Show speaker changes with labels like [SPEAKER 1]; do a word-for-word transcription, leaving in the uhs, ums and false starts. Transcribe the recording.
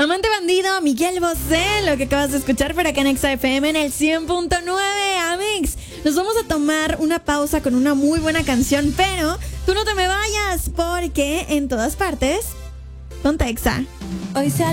[SPEAKER 1] Amante bandido, Miguel Bosé, lo que acabas de escuchar por acá en Exa F M en el cien punto nueve, Amix. Nos vamos a tomar una pausa con una muy buena canción, pero tú no te me vayas porque en todas partes, ponte Exa.
[SPEAKER 2] Hoy se